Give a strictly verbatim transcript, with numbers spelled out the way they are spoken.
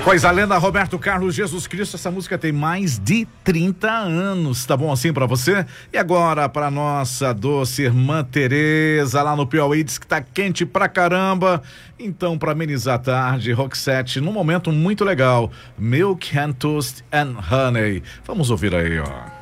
Coisa lenda, Roberto Carlos, Jesus Cristo. Essa música tem mais de trinta anos, tá bom assim pra você? E agora pra nossa doce irmã Tereza, lá no Piauí, diz que tá quente pra caramba. Então, pra amenizar a tarde, Roxette, num momento muito legal, Milk and Toast and Honey. Vamos ouvir aí, ó.